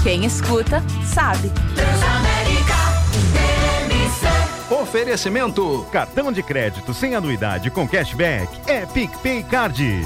Quem escuta, sabe. Transamérica, TMC. Oferecimento. Cartão de crédito sem anuidade com cashback é PicPay Card.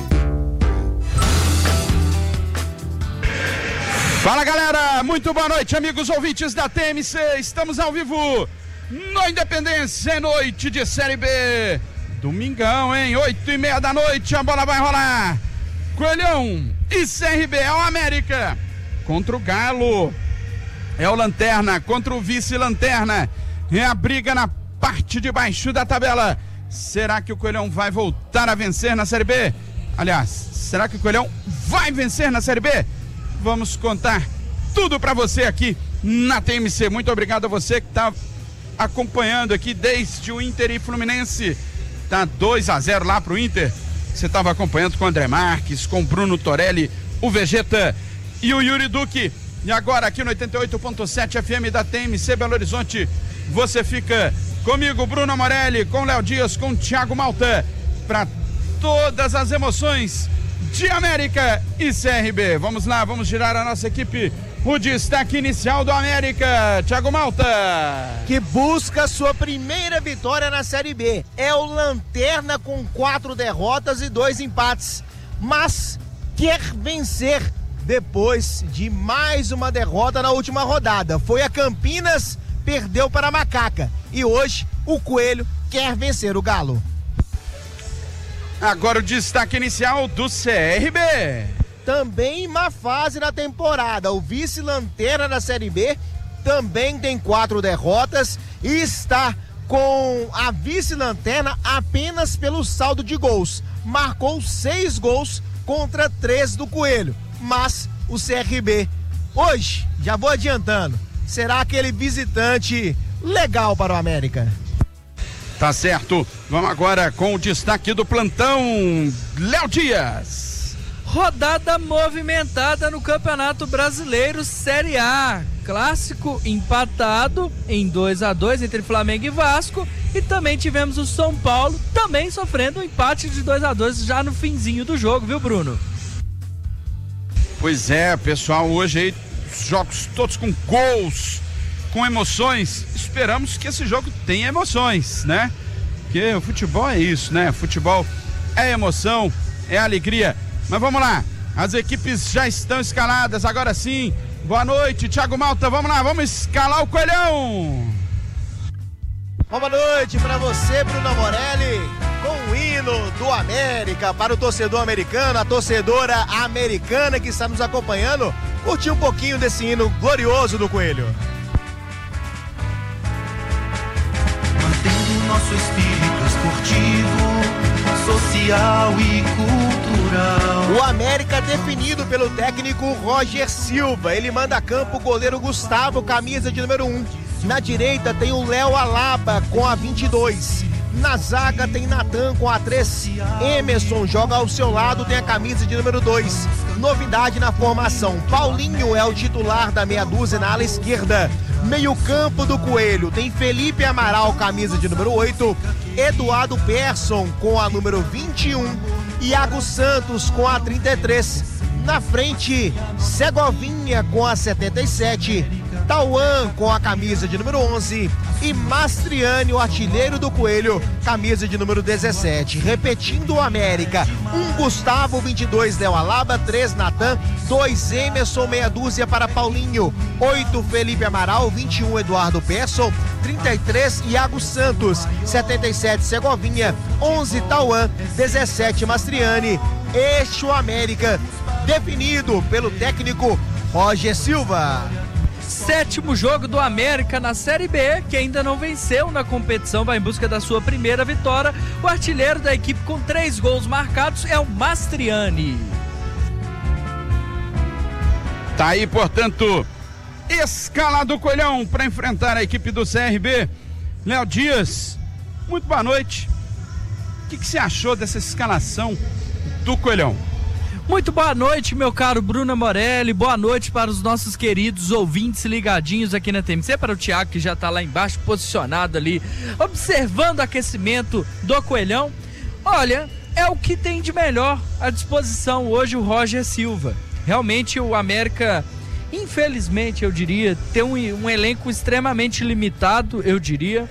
Fala, galera, muito boa noite, amigos ouvintes da TMC. Estamos ao vivo no Independência, noite de Série B. Domingão, hein? 8h30 da noite, a bola vai rolar. Coelhão e CRB, é o América contra o Galo. É o Lanterna contra o vice-Lanterna. É a briga na parte de baixo da tabela. Será que o Coelhão vai voltar a vencer na Série B? Aliás, será que o Coelhão vai vencer na Série B? Vamos contar tudo pra você aqui na TMC. Muito obrigado a você que tá acompanhando aqui desde o Inter e Fluminense. Tá 2-0 lá pro Inter. Você estava acompanhando com o André Marques, com o Bruno Torelli, o Vegeta e o Yuri Duque. E agora aqui no 88.7 FM da TMC Belo Horizonte, você fica comigo, Bruno Morelli, com o Léo Dias, com o Thiago Malta, para todas as emoções de América e CRB. Vamos lá, vamos girar a nossa equipe. O destaque inicial do América, Thiago Malta. Que busca sua primeira vitória na Série B. É o Lanterna com 4 derrotas e 2 empates. Mas quer vencer depois de mais uma derrota na última rodada. Foi a Campinas, perdeu para a Macaca. E hoje o Coelho quer vencer o Galo. Agora o destaque inicial do CRB. Também em má fase na temporada. O vice-lanterna da Série B também tem 4 derrotas e está com a vice-lanterna apenas pelo saldo de gols. Marcou 6 gols contra 3 do Coelho. Mas o CRB, hoje, já vou adiantando, será aquele visitante legal para o América. Tá certo. Vamos agora com o destaque do plantão, Léo Dias. Rodada movimentada no Campeonato Brasileiro Série A. Clássico empatado em 2-2 entre Flamengo e Vasco. E também tivemos o São Paulo também sofrendo um empate de 2-2 já no finzinho do jogo, viu, Bruno? Pois é, pessoal, hoje aí jogos todos com gols, com emoções. Esperamos que esse jogo tenha emoções, né? Porque o futebol é isso, né? Futebol é emoção, é alegria. Mas vamos lá, as equipes já estão escaladas, agora sim. Boa noite, Thiago Malta, vamos lá, vamos escalar o Coelhão. Boa noite para você, Bruno Morelli, com o hino do América para o torcedor americano, a torcedora americana que está nos acompanhando. Curtir um pouquinho desse hino glorioso do Coelho. Mantendo nosso espírito esportivo, social e cultural. O América definido pelo técnico Roger Silva. Ele manda a campo o goleiro Gustavo, camisa de número 1. Na direita tem o Léo Alaba com a 22. Na zaga tem Natan com a 3. Emerson joga ao seu lado, tem a camisa de número 2. Novidade na formação: Paulinho é o titular da meia dúzia na ala esquerda. Meio campo do Coelho tem Felipe Amaral, camisa de número 8. Eduardo Persson com a número 21. Iago Santos com a 33. Na frente, Segovinha com a 77. Tauan com a camisa de número 11 e Mastriani, o artilheiro do Coelho, camisa de número 17. Repetindo o América: 1 Gustavo, 22 Léo Alaba, 3 Natan, 2 Emerson, meia dúzia para Paulinho, 8 Felipe Amaral, 21 Eduardo Persson, 33 Iago Santos, 77 Segovinha, 11 Tauan, 17 Mastriani. Este o América definido pelo técnico Roger Silva. 7º jogo do América na Série B, que ainda não venceu na competição, vai em busca da sua primeira vitória. O artilheiro da equipe com 3 gols marcados é o Mastriani. Tá aí, portanto, escalado o Coelhão para enfrentar a equipe do CRB. Léo Dias, muito boa noite. O que você achou dessa escalação do Coelhão? Muito boa noite, meu caro Bruno Morelli, boa noite para os nossos queridos ouvintes ligadinhos aqui na TMC, para o Thiago que já está lá embaixo, posicionado ali, observando o aquecimento do Coelhão. Olha, é o que tem de melhor à disposição hoje o Roger Silva. Realmente o América infelizmente, eu diria, tem um elenco extremamente limitado, eu diria,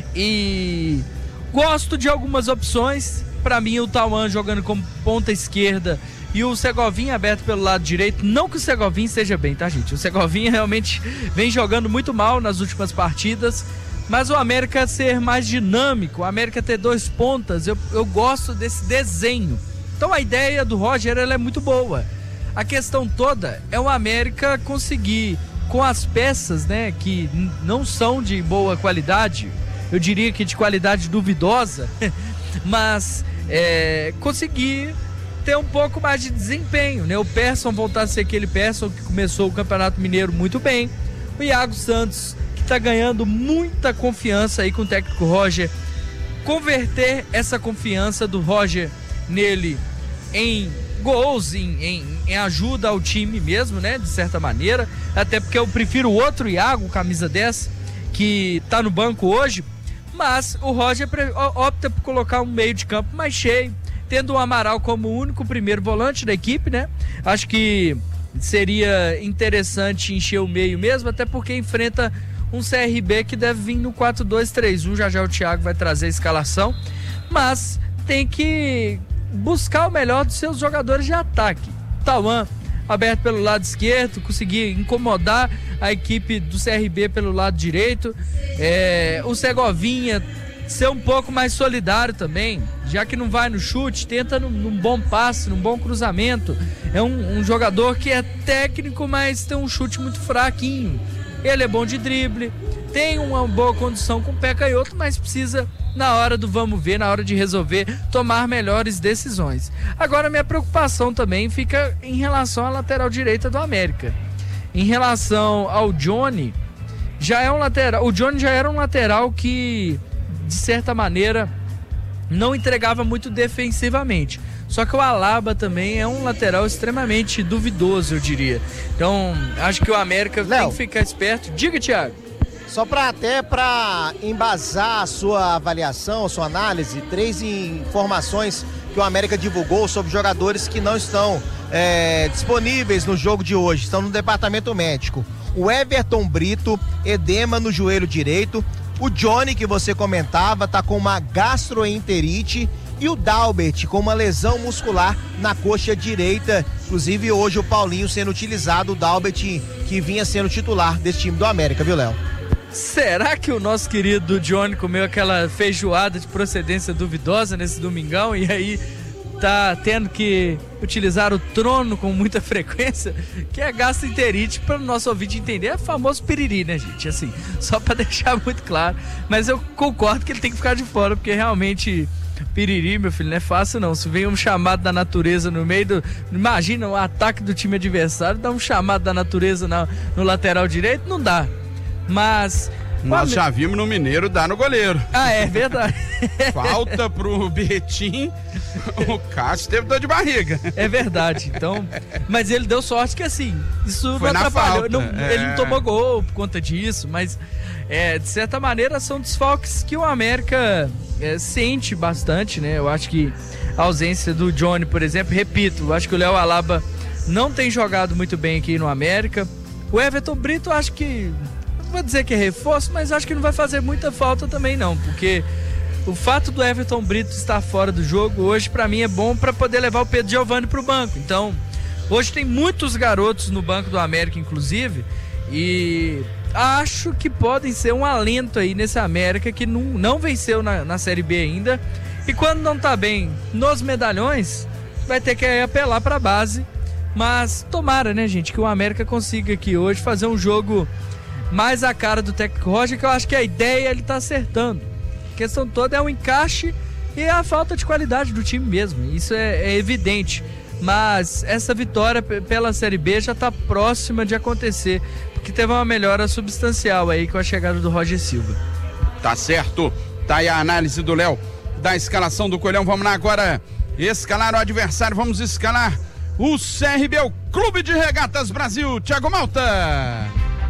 e gosto de algumas opções. Para mim, o Tauan jogando como ponta esquerda e o Segovinha aberto pelo lado direito. Não que o Segovinha esteja bem, tá, gente? O Segovinha realmente vem jogando muito mal nas últimas partidas, mas o América ser mais dinâmico, o América ter 2 pontas, eu gosto desse desenho. Então a ideia do Roger, ela é muito boa. A questão toda é o América conseguir, com as peças, né, que não são de boa qualidade, eu diria que de qualidade duvidosa, mas conseguir ter um pouco mais de desempenho, né? O Persson voltar a ser aquele Persson que começou o Campeonato Mineiro muito bem. O Iago Santos, que está ganhando muita confiança aí com o técnico Roger, converter essa confiança do Roger nele em gols, em ajuda ao time mesmo, né? De certa maneira, até porque eu prefiro o outro Iago, camisa 10, que tá no banco hoje, mas o Roger opta por colocar um meio de campo mais cheio, tendo o Amaral como o único primeiro volante da equipe, né? Acho que seria interessante encher o meio mesmo, até porque enfrenta um CRB que deve vir no 4-2-3-1, já o Thiago vai trazer a escalação, mas tem que buscar o melhor dos seus jogadores de ataque. Tauan aberto pelo lado esquerdo, conseguir incomodar a equipe do CRB pelo lado direito, o Segovinha ser um pouco mais solidário também, já que não vai no chute, tenta num bom passe, num bom cruzamento. É um jogador que é técnico, mas tem um chute muito fraquinho. Ele é bom de drible, tem uma boa condição com o pé canhoto, mas precisa, na hora do vamos ver, na hora de resolver, tomar melhores decisões. Agora, minha preocupação também fica em relação à lateral direita do América. Em relação ao Johnny, já é um lateral. O Johnny já era um lateral que, de certa maneira, não entregava muito defensivamente. Só que o Alaba também é um lateral extremamente duvidoso, eu diria. Então, acho que o América tem que ficar esperto. Diga, Thiago. Só para embasar a sua avaliação, a sua análise, 3 informações que o América divulgou sobre jogadores que não estão disponíveis no jogo de hoje, estão no departamento médico. O Everton Brito, edema no joelho direito. O Johnny, que você comentava, tá com uma gastroenterite. E o Dalbert com uma lesão muscular na coxa direita. Inclusive hoje o Paulinho sendo utilizado, o Dalbert que vinha sendo titular desse time do América, viu, Léo? Será que o nosso querido Johnny comeu aquela feijoada de procedência duvidosa nesse domingão e aí tá tendo que utilizar o trono com muita frequência? Que é gastroenterite, para o nosso ouvinte entender, é famoso piriri, né, gente? Assim, só para deixar muito claro. Mas eu concordo que ele tem que ficar de fora, porque realmente piriri, meu filho, não é fácil não. Se vem um chamado da natureza no meio do... Imagina o ataque do time adversário, dá um chamado da natureza no lateral direito, não dá. Mas... Nós já vimos no Mineiro dar no goleiro. Ah, é verdade. Falta pro Betim, o Cássio teve dor de barriga. É verdade, então... Mas ele deu sorte que assim, isso foi não atrapalhou. Ele não tomou gol por conta disso, mas de certa maneira são desfalques que o América sente bastante, né? Eu acho que a ausência do Johnny, por exemplo, repito, eu acho que o Léo Alaba não tem jogado muito bem aqui no América. O Everton Brito, acho que... Não vou dizer que é reforço, mas acho que não vai fazer muita falta também não, porque o fato do Everton Brito estar fora do jogo hoje, pra mim, é bom para poder levar o Pedro Giovani pro banco. Então, hoje tem muitos garotos no banco do América, inclusive, e acho que podem ser um alento aí nesse América que não venceu na Série B ainda, e quando não tá bem nos medalhões, vai ter que apelar pra base. Mas tomara, né, gente, que o América consiga aqui hoje fazer um jogo mais a cara do técnico Roger, que eu acho que a ideia ele tá acertando. A questão toda é o encaixe e a falta de qualidade do time mesmo, isso é evidente. Mas essa vitória pela Série B já tá próxima de acontecer, porque teve uma melhora substancial aí com a chegada do Roger Silva. Tá certo, tá aí a análise do Léo da escalação do Coelhão. Vamos lá agora escalar o adversário, vamos escalar o CRB, o Clube de Regatas Brasil. Thiago Malta.